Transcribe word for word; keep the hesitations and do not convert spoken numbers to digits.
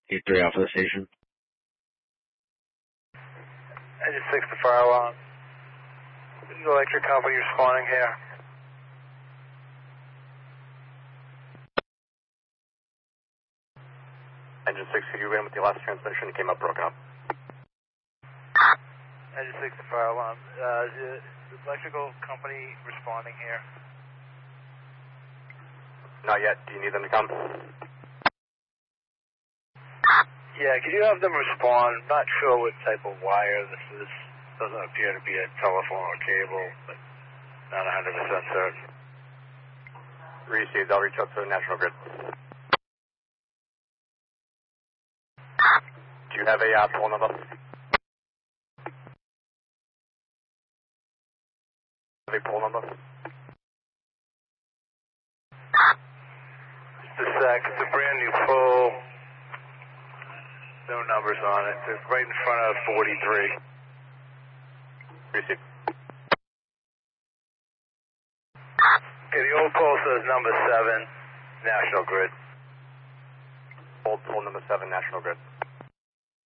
eight three Alpha the station. Engine six to fire alarm. The electric company responding here. Engine six, could you ran with the last transmission? It came up broken up. Engine six to fire alarm. Uh, the, the electrical company responding here. Not yet. Do you need them to come? Yeah, could you have them respond? I'm not sure what type of wire this is. Doesn't appear to be a telephone or cable, but not one hundred percent certain. Received. I'll reach out to the National Grid. Do you have a uh, poll number? Have a poll number? Just a sec. It's a brand new pole. No numbers on it. It's right in front of forty-three. Received. Okay, the old pole says number seven, National Grid. Old pole number seven, National Grid.